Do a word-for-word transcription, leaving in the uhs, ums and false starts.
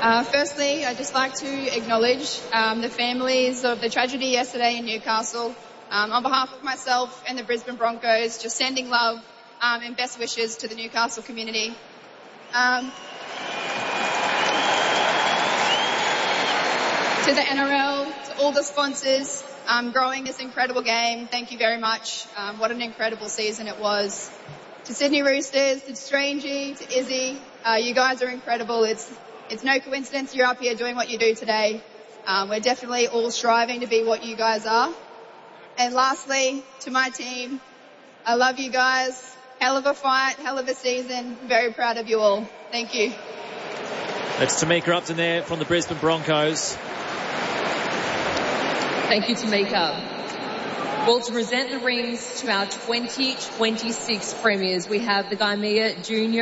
Uh, firstly, I'd just like to acknowledge um, the families of the tragedy yesterday in Newcastle. Um, on behalf of myself and the Brisbane Broncos, just sending love um, and best wishes to the Newcastle community. Um, to the N R L, to all the sponsors, um, growing this incredible game, thank you very much. Um, what an incredible season it was. To Sydney Roosters, to Strangey, to Izzy, uh, you guys are incredible. It's it's no coincidence you're up here doing what you do today. Um, we're definitely all striving to be what you guys are. And lastly, to my team, I love you guys. Hell of a fight, hell of a season. Very proud of you all. Thank you. That's Tamika Upton there from the Brisbane Broncos. Thank you, Tamika. Well, to present the rings to our twenty twenty-six premiers, we have the Gaimea Junior